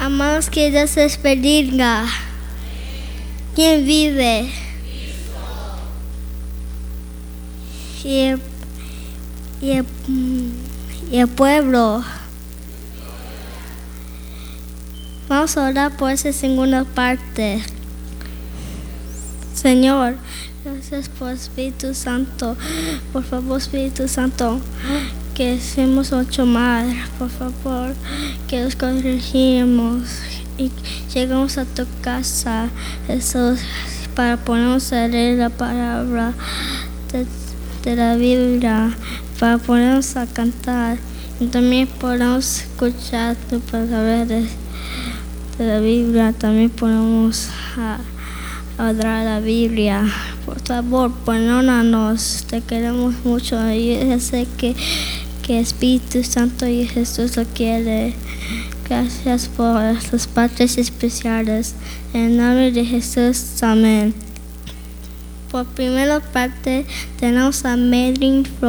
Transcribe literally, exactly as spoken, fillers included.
Amamos que Dios les bendiga. ¿Quién vive? Y el, y el, y el pueblo. Vamos a orar por esa segunda parte. Señor, gracias por Espíritu Santo. Por favor, Espíritu Santo, que hacemos ocho más. Por favor, que los corregimos y llegamos a tu casa, Jesús, para ponernos a leer la palabra de, de la Biblia, para ponernos a cantar y también podemos escuchar tu palabra de, de la Biblia. También podemos a, a orar la Biblia. Por favor, perdónanos, te queremos mucho. Yo sé que, que Espíritu Santo y Jesús lo quiere. Gracias por las partes especiales. En el nombre de Jesús, amén. Por primera parte tenemos a Medrin